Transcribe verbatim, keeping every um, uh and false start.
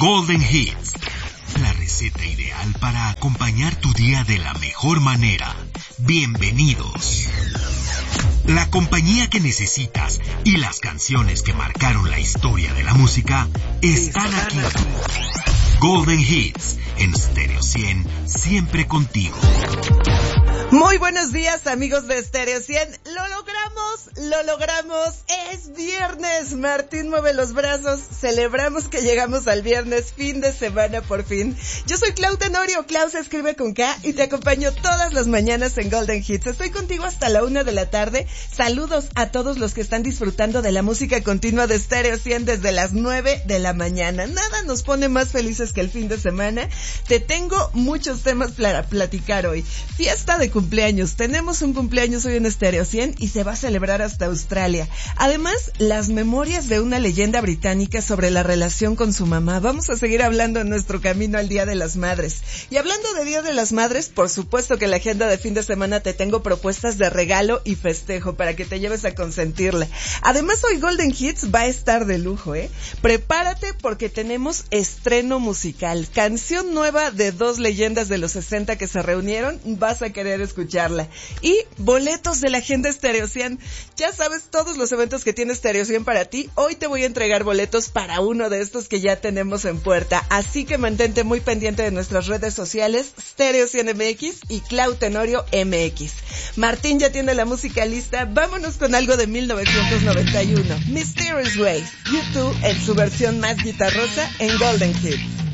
Golden Hits, la receta ideal para acompañar tu día de la mejor manera. Bienvenidos. La compañía que necesitas y las canciones que marcaron la historia de la música están aquí. Golden Hits, en Stereo cien, siempre contigo. Muy buenos días, amigos de Stereo cien. Lo logramos, lo logramos. Es viernes. Martín mueve los brazos. Celebramos que llegamos al viernes, fin de semana por fin. Yo soy Clau Tenorio. Clau se escribe con K y te acompaño todas las mañanas en Golden Hits. Estoy contigo hasta la una de la tarde. Saludos a todos los que están disfrutando de la música continua de Stereo cien desde las nueve de la mañana. Nada nos pone más felices que el fin de semana. Te tengo muchos temas para platicar hoy. Fiesta de cumpleaños. Tenemos un cumpleaños hoy en Stereo cien y se va a celebrar hasta Australia. Además, las memorias de una leyenda británica sobre la relación con su mamá. Vamos a seguir hablando en nuestro camino al Día de las Madres. Y hablando de Día de las Madres, por supuesto que en la agenda de fin de semana te tengo propuestas de regalo y festejo para que te lleves a consentirla. Además, hoy Golden Hits va a estar de lujo, ¿eh? Prepárate porque tenemos estreno musical. Canción nueva de dos leyendas de los sesenta que se reunieron. Vas a querer escucharla. Y boletos de la agenda Stereo cien. Ya sabes todos los eventos que tiene Stereo cien para ti. Hoy te voy a entregar boletos para uno de estos que ya tenemos en puerta. Así que mantente muy pendiente de nuestras redes sociales, Stereo cien M X y Clau Tenorio M X. Martín ya tiene la música lista. Vámonos con algo de mil novecientos noventa y uno. Mysterious Ways. YouTube en su versión más guitarrosa en Golden Hits.